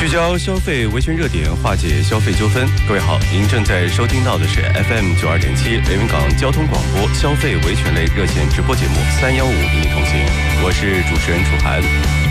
聚焦消费维权热点，化解消费纠纷。各位好，您正在收听到的是 FM92.7 连云港交通广播消费维权类热线直播节目315与您同行，我是主持人楚涵。